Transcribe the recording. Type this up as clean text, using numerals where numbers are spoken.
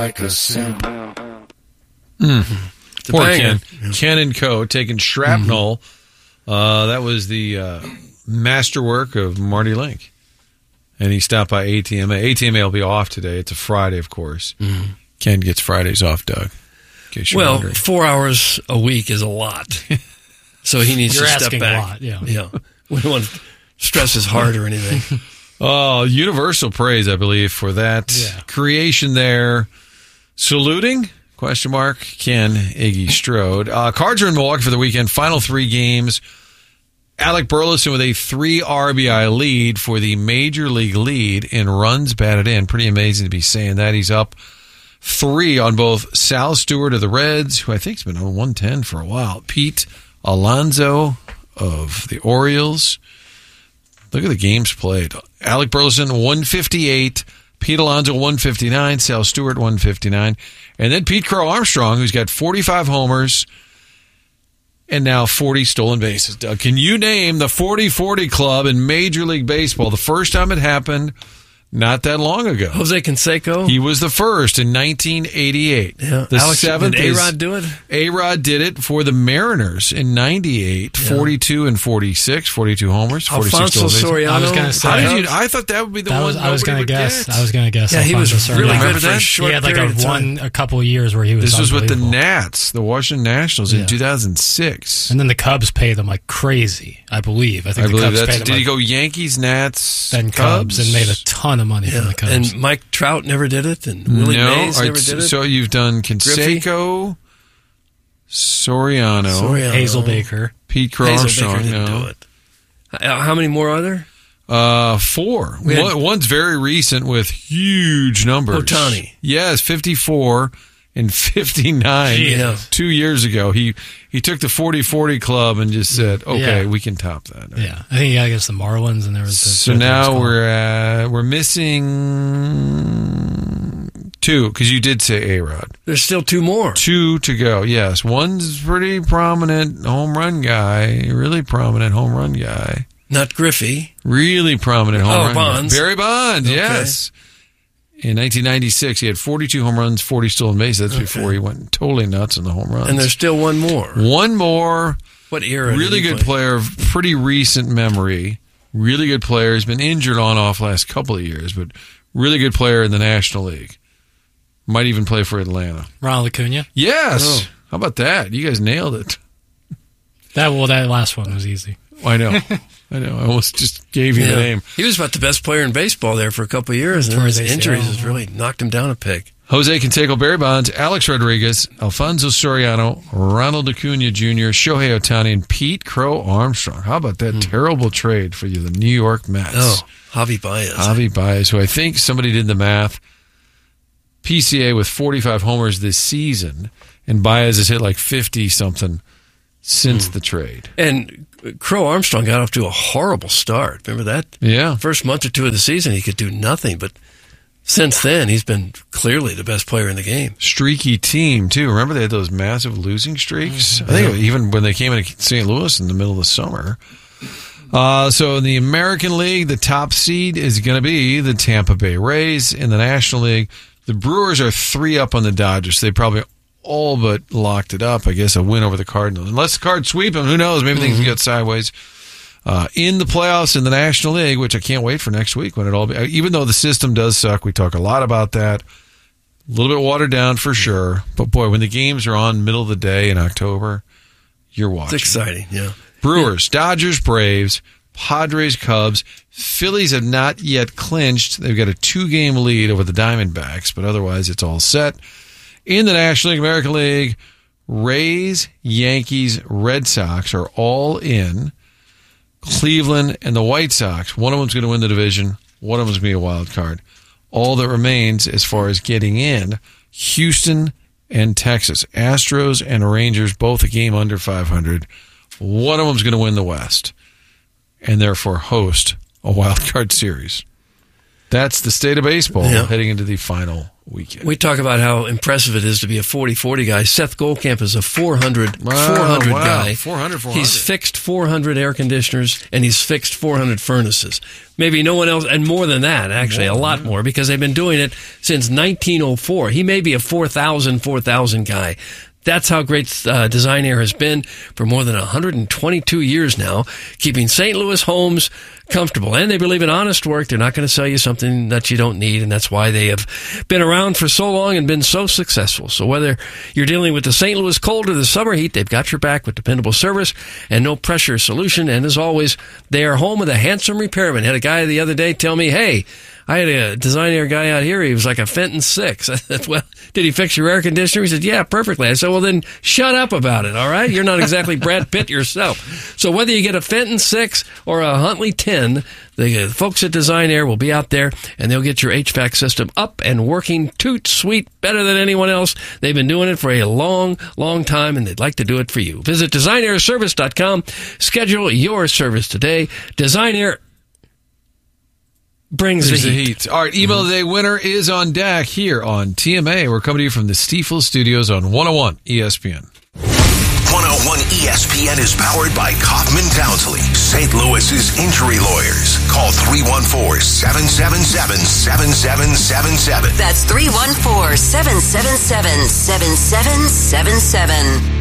like a simp. Poor Ken. Ken and Co. taking shrapnel. That was the masterwork of Marty Link. And he stopped by ATMA. ATMA will be off today. It's a Friday, of course. Ken gets Fridays off, Doug. Well, 4 hours a week is a lot. So he needs to step back. You're asking a lot, yeah. We don't want to stress his heart or anything. Oh, universal praise, I believe, for that creation there. Saluting? Question mark. Ken Iggy Strode. Cards are in Milwaukee for the weekend. Final 3 games. Alec Burleson with a 3 RBI lead for the Major League lead in runs batted in. Pretty amazing to be saying that. He's up 3 on both Sal Stewart of the Reds, who I think has been on 110 for a while. Pete Alonso of the Orioles. Look at the games played. Alec Burleson, 158. Pete Alonso, 159. Sal Stewart, 159. And then Pete Crow Armstrong, who's got 45 homers and now 40 stolen bases. Doug, can you name the 40-40 club in Major League Baseball? The first time it happened, not that long ago. Jose Canseco? He was the first in 1988. Yeah. The Alex, seventh did A-Rod do it? A-Rod did it for the Mariners in 98. 42 and 46, 42 homers, 46 Alfonso stolen bases. Soriano? I was going to say. I thought that would be the one I was going to guess. I was going to guess. Yeah, he was Alfonso really Soriano. good for a short He had like period of time. a couple of years where he was This was with the unbelievable. Nats, the Washington Nationals, in 2006. And then the Cubs paid them like crazy, I believe. I think the Cubs paid them did he go Yankees, Nats, then Cubs and made a ton of money from the Cubs. And Mike Trout never did it, and Willie Mays never did it. So you've done Canseco, Soriano, Hazel Baker, Pete Crow Armstrong. Didn't do it. How many more are there? 4. One's very recent with huge numbers. Ohtani. Yes, 54 and 59. Yeah. 2 years ago, he took the 40-40 club and just said, "Okay, we can top that." Yeah, I think he got against the Marlins, and there was. So now we're missing 2 because you did say A-Rod. There's still 2 more. 2 to go. Yes, one's pretty prominent home run guy, really prominent home run guy. Not Griffey. Really prominent home run Bonds. guy. Barry Bonds, yes. In 1996, he had 42 home runs, 40 stolen bases. That's before he went totally nuts in the home runs. And there's still one more. One more. What era? Really good player of pretty recent memory. Really good player. He's been injured on off last couple of years, but really good player in the National League. Might even play for Atlanta. Ronald Acuna? Yes. Oh. How about that? You guys nailed it. That last one was easy. I know. I almost just gave you the name. He was about the best player in baseball there for a couple of years, and his injuries has really knocked him down a peg. Jose Canseco, Barry Bonds, Alex Rodriguez, Alfonso Soriano, Ronald Acuna Jr., Shohei Ohtani, and Pete Crow Armstrong. How about that terrible trade for you, the New York Mets? Oh, Javi Baez. Javi Baez, who I think somebody did the math. PCA with 45 homers this season, and Baez has hit like 50-something since the trade. And Crow Armstrong got off to a horrible start. Remember that? Yeah. First month or 2 of the season, he could do nothing. But since then, he's been clearly the best player in the game. Streaky team, too. Remember they had those massive losing streaks? I think even when they came into St. Louis in the middle of the summer. So in the American League, the top seed is going to be the Tampa Bay Rays. In the National League, the Brewers are 3 up on the Dodgers. So they probably all but locked it up, I guess, a win over the Cardinals. Unless the Cards sweep them, who knows? Maybe things get sideways. In the playoffs in the National League, which I can't wait for next week when it all be, even though the system does suck, we talk a lot about that. A little bit watered down for sure. But boy, when the games are on middle of the day in October, you're watching. It's exciting, yeah. Brewers, Dodgers, Braves, Padres, Cubs. Phillies have not yet clinched. They've got a 2-game lead over the Diamondbacks, but otherwise it's all set. In the National League, American League, Rays, Yankees, Red Sox are all in. Cleveland and the White Sox, one of them's going to win the division. One of them's going to be a wild card. All that remains as far as getting in, Houston and Texas. Astros and Rangers, both a game under 500. One of them's going to win the West and therefore host a wild card series. That's the state of baseball heading into the final weekend. We talk about how impressive it is to be a 40-40 guy. Seth Goldcamp is a 400 guy. 400. He's fixed 400 air conditioners, and he's fixed 400 furnaces. Maybe no one else, and more than that, actually, a lot more, because they've been doing it since 1904. He may be a 4,000 guy. That's how great Design Air has been for more than 122 years now, keeping St. Louis homes comfortable. And they believe in honest work. They're not going to sell you something that you don't need, and that's why they have been around for so long and been so successful. So whether you're dealing with the St. Louis cold or the summer heat, they've got your back with dependable service and no pressure solution. And as always, they are home with a handsome repairman. Had a guy the other day tell me, hey, I had a Design Air guy out here. He was like a Fenton 6. I said, well, did he fix your air conditioner? He said, yeah, perfectly. I said, well, then shut up about it, all right? You're not exactly Brad Pitt yourself. So whether you get a Fenton 6 or a Huntley 10, the folks at Design Air will be out there, and they'll get your HVAC system up and working toot sweet, better than anyone else. They've been doing it for a long, long time, and they'd like to do it for you. Visit DesignAirService.com. Schedule your service today. Design Air brings the heat. All right, Email of the Day winner is on deck here on TMA. We're coming to you from the Stiefel Studios on 101 ESPN. 101 ESPN is powered by Kaufman Townsley, St. Louis's injury lawyers. Call 314-777-7777. That's 314-777-7777.